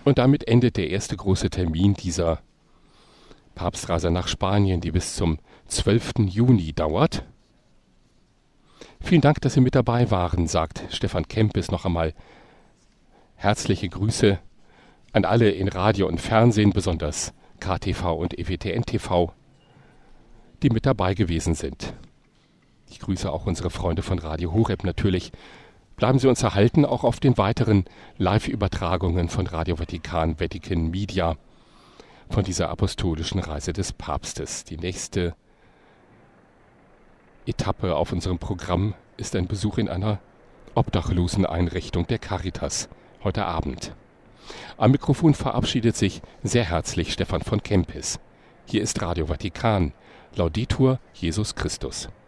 Und damit endet der erste große Termin dieser Papstreise nach Spanien, die bis zum 12. Juni dauert. Vielen Dank, dass Sie mit dabei waren, sagt Stefan Kempis noch einmal. Herzliche Grüße an alle in Radio und Fernsehen, besonders KTV und EWTN TV, die mit dabei gewesen sind. Ich grüße auch unsere Freunde von Radio Horeb natürlich. Bleiben Sie uns erhalten, auch auf den weiteren Live-Übertragungen von Radio Vatikan, Vatican Media, von dieser apostolischen Reise des Papstes. Die nächste Etappe auf unserem Programm ist ein Besuch in einer Obdachloseneinrichtung der Caritas heute Abend. Am Mikrofon verabschiedet sich sehr herzlich Stefan von Kempis. Hier ist Radio Vatikan. Laudetur Jesus Christus.